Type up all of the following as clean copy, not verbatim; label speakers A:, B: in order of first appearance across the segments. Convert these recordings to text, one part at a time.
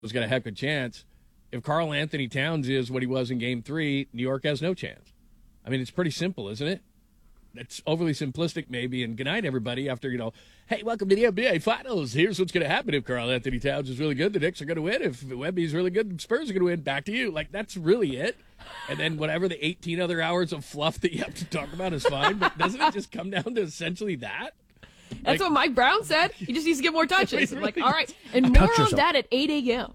A: has got a heck of a chance. If Karl Anthony Towns is what he was in Game 3, New York has no chance. I mean, it's pretty simple, isn't it? It's overly simplistic, maybe. And good night, everybody. After, hey, welcome to the NBA Finals. Here's what's going to happen if Karl Anthony Towns is really good. The Knicks are going to win. If Wemby's really good, the Spurs are going to win. Back to you. Like, that's really it. And then whatever the 18 other hours of fluff that you have to talk about is fine. But doesn't it just come down to essentially that?
B: That's what Mike Brown said. He just needs to get more touches. I'm like, all right. And more on that at 8 a.m.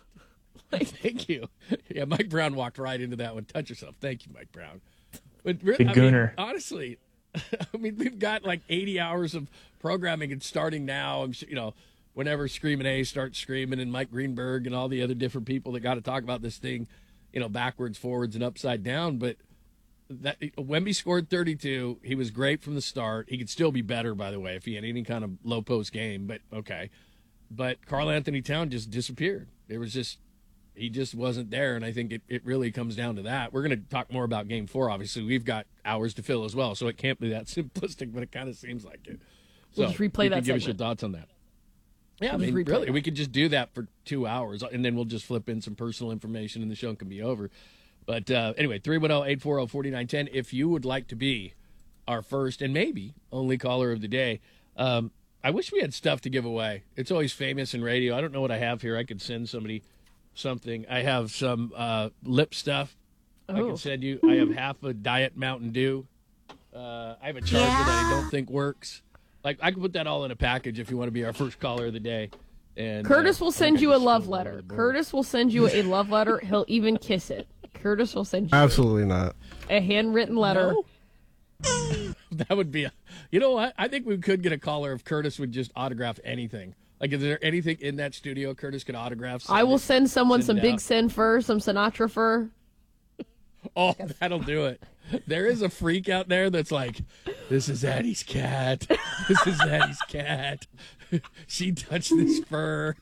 A: Thank you. Yeah, Mike Brown walked right into that one. Touch yourself. Thank you, Mike Brown. But honestly, I mean, we've got like 80 hours of programming and starting now. I'm sure, whenever Screaming A starts screaming and Mike Greenberg and all the other different people that got to talk about this thing, backwards, forwards, and upside down. But that Wemby scored 32. He was great from the start. He could still be better, by the way, if he had any kind of low post game. But okay. But Karl Anthony Towns just disappeared. He just wasn't there, and I think it really comes down to that. We're going to talk more about Game 4, obviously. We've got hours to fill as well, so it can't be that simplistic, but it kind of seems like it. So
B: we'll just replay that segment.
A: Give us your thoughts on that. Yeah, really, we could just do that for 2 hours, and then we'll just flip in some personal information, and the show can be over. But anyway, 310-840-4910, if you would like to be our first and maybe only caller of the day. I wish we had stuff to give away. It's always famous in radio. I don't know what I have here. I could send somebody something. I have some lip stuff I can send you. I have half a Diet Mountain Dew. I have a charger that I don't think works. Like, I can put that all in a package if you want to be our first caller of the day. And
B: Curtis will send you a love letter. Curtis will send you a love letter. He'll even kiss it. Curtis will send you
C: absolutely not
B: a handwritten letter.
A: No? That would be you know what? I think we could get a caller if Curtis would just autograph anything. Like, is there anything in that studio Curtis could autograph?
B: I will send someone some Big Sen fur, some Sinatra fur.
A: Oh, that'll do it. There is a freak out there that's like, this is Addie's cat. This is Addie's cat. She touched this fur.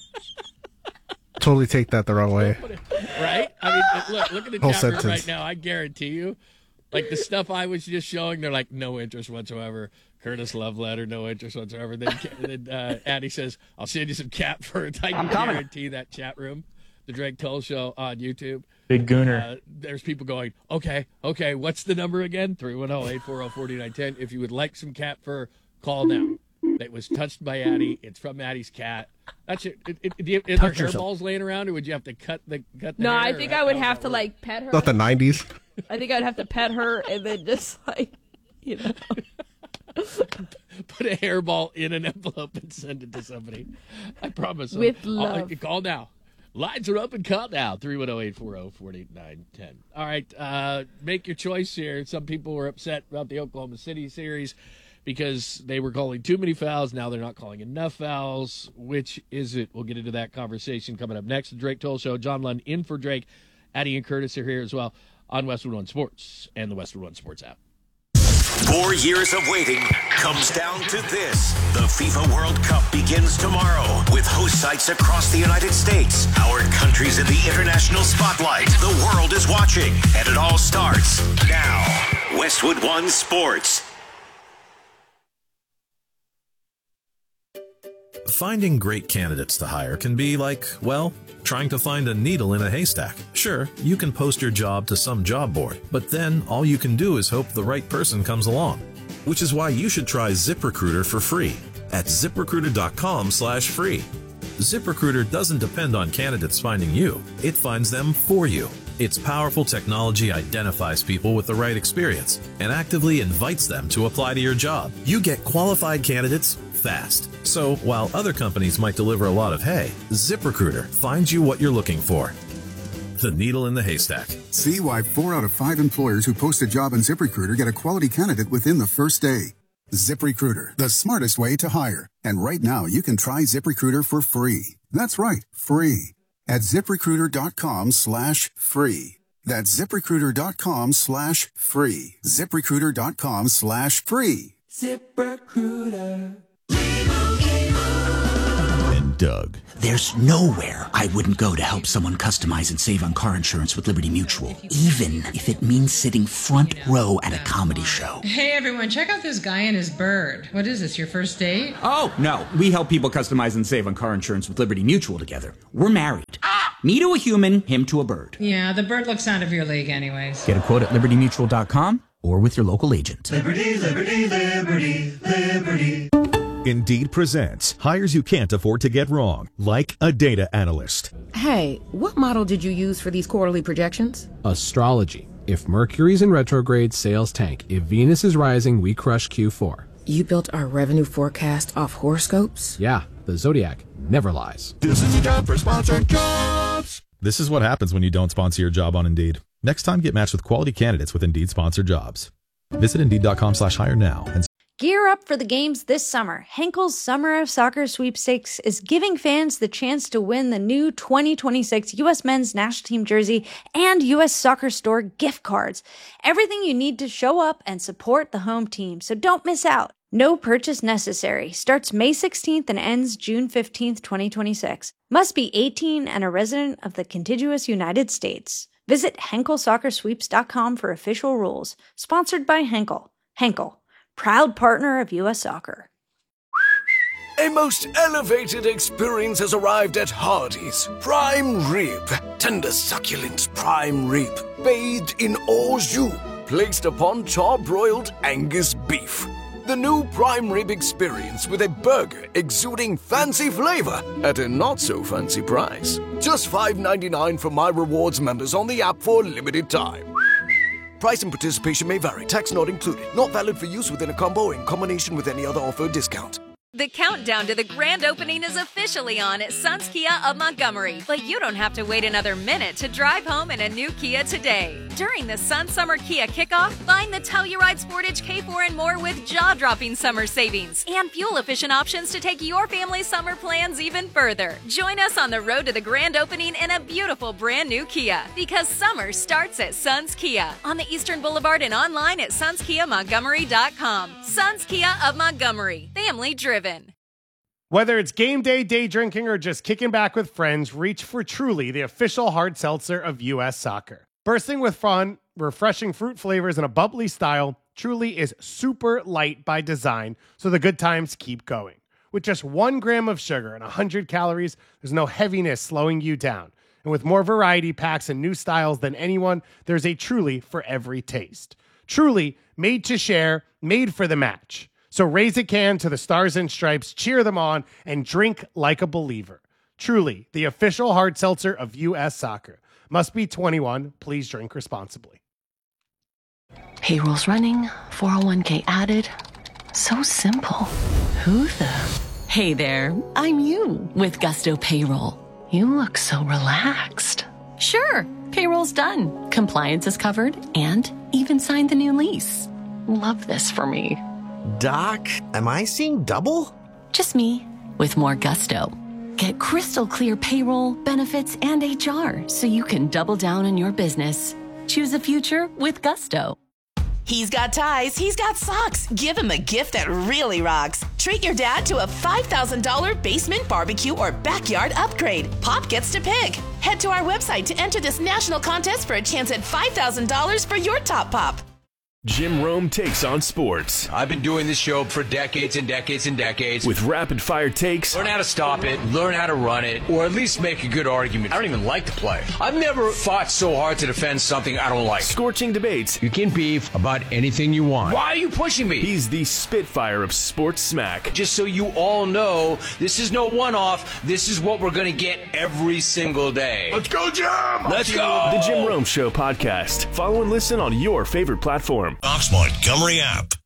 C: Totally take that the wrong way.
A: Right? I mean, look at the chat room right now. I guarantee you, like the stuff I was just showing, they're like, no interest whatsoever. Curtis love letter, no interest whatsoever. Then Addie says, I'll send you some cat fur. I can guarantee that chat room, the Drake Toll Show on YouTube.
D: Big Gooner.
A: There's people going, okay, what's the number again? 310-840-4910. If you would like some cat fur, call now. That was touched by Addie. It's from Addie's cat. That's it. Is there hairballs laying around, or would you have to cut the
B: No,
A: hair?
B: I think I would have to, like, pet her.
C: Not the 90s.
B: I think I'd have to pet her and then just, like,
A: Put a hairball in an envelope and send it to somebody. I promise.
B: With love.
A: Call now. Lines are up and call now. 310-840-4910. All right. Make your choice here. Some people were upset about the Oklahoma City series because they were calling too many fouls. Now they're not calling enough fouls. Which is it? We'll get into that conversation coming up next. The Drake Toll Show. John Lund in for Drake. Addie and Curtis are here as well on Westwood One Sports and the Westwood One Sports app.
E: 4 years of waiting comes down to this. The FIFA World Cup begins tomorrow with host sites across the United States. Our country's in the international spotlight. The world is watching, and it all starts now. Westwood One Sports.
F: Finding great candidates to hire can be like, well, trying to find a needle in a haystack. Sure, you can post your job to some job board, but then all you can do is hope the right person comes along. Which is why you should try ZipRecruiter for free at ZipRecruiter.com/free. ZipRecruiter doesn't depend on candidates finding you. It finds them for you. Its powerful technology identifies people with the right experience and actively invites them to apply to your job. You get qualified candidates fast. So while other companies might deliver a lot of hay, ZipRecruiter finds you what you're looking for. The needle in the haystack.
G: See why 4 out of 5 employers who post a job on ZipRecruiter get a quality candidate within the first day. ZipRecruiter, the smartest way to hire. And right now, you can try ZipRecruiter for free. That's right, free. At ZipRecruiter.com/free. That's ZipRecruiter.com/free. ZipRecruiter.com/free.
H: ZipRecruiter.
C: Doug.
D: There's nowhere I wouldn't go to help someone customize and save on car insurance with Liberty Mutual, even if it means sitting front row at a comedy show.
H: Hey everyone, check out this guy and his bird. What is this, your first date?
D: Oh, no. We help people customize and save on car insurance with Liberty Mutual together. We're married. Me to a human, him to a bird.
H: Yeah, the bird looks out of your league anyways.
D: Get a quote at libertymutual.com or with your local agent.
I: Liberty, liberty, liberty, liberty.
J: Indeed presents hires you can't afford to get wrong, like a data analyst.
K: Hey, what model did you use for these quarterly projections?
L: Astrology. If Mercury's in retrograde, sales tank. If Venus is rising, we crush Q4.
K: You built our revenue forecast off horoscopes?
L: Yeah, the Zodiac never lies.
J: This is your job for sponsored jobs. This is what happens when you don't sponsor your job on Indeed. Next time, get matched with quality candidates with Indeed sponsored jobs. Visit Indeed.com/hire now and
M: gear up for the games this summer. Henkel's Summer of Soccer Sweepstakes is giving fans the chance to win the new 2026 U.S. Men's National Team jersey and U.S. Soccer Store gift cards. Everything you need to show up and support the home team, so don't miss out. No purchase necessary. Starts May 16th and ends June 15th, 2026. Must be 18 and a resident of the contiguous United States. Visit HenkelSoccerSweeps.com for official rules. Sponsored by Henkel. Henkel, proud partner of U.S. Soccer.
N: A most elevated experience has arrived at Hardee's. Prime rib. Tender succulent prime rib. Bathed in au jus. Placed upon char-broiled Angus beef. The new prime rib experience with a burger exuding fancy flavor at a not-so-fancy price. Just $5.99 for My Rewards members on the app for a limited time. Price and participation may vary. Tax not included. Not valid for use within a combo or in combination with any other offer or discount.
O: The countdown to the grand opening is officially on at Suns Kia of Montgomery, but you don't have to wait another minute to drive home in a new Kia today. During the Sun Summer Kia Kickoff, find the Telluride Sportage K4 and more with jaw-dropping summer savings and fuel-efficient options to take your family's summer plans even further. Join us on the road to the grand opening in a beautiful brand new Kia, because summer starts at Suns Kia on the Eastern Boulevard and online at SunsKiaMontgomery.com. Suns Kia of Montgomery, family driven.
P: Whether it's game day, day drinking, or just kicking back with friends, reach for Truly, the official hard seltzer of U.S. Soccer. Bursting with fun, refreshing fruit flavors, and a bubbly style, Truly is super light by design, so the good times keep going. With just 1 gram of sugar and 100 calories, there's no heaviness slowing you down. And with more variety packs and new styles than anyone, there's a Truly for every taste. Truly, made to share, made for the match. So raise a can to the Stars and Stripes, cheer them on, and drink like a believer. Truly, the official hard seltzer of U.S. Soccer. Must be 21. Please drink responsibly.
Q: Payroll's running, 401k added. So simple. Who the? Hey there, I'm you with Gusto Payroll. You look so relaxed. Sure, payroll's done. Compliance is covered and even signed the new lease. Love this for me.
R: Doc, am I seeing double?
Q: Just me, with more gusto. Get crystal clear payroll, benefits, and HR so you can double down on your business. Choose a future with Gusto.
S: He's got ties, he's got socks. Give him a gift that really rocks. Treat your dad to a $5,000 basement barbecue or backyard upgrade. Pop gets to pick. Head to our website to enter this national contest for a chance at $5,000 for your top pop.
T: Jim Rome takes on sports.
U: I've been doing this show for decades and decades and decades.
T: With rapid-fire takes.
U: Learn how to stop it, learn how to run it, or at least make a good argument. I don't even like the play. I've never fought so hard to defend something I don't like.
T: Scorching debates.
U: You can beef about anything you want. Why are you pushing me?
T: He's the Spitfire of sports smack.
U: Just so you all know, this is no one-off. This is what we're going to get every single day.
T: Let's go, Jim!
U: Let's go!
T: The Jim Rome Show podcast. Follow and listen on your favorite platform.
E: Fox Montgomery app.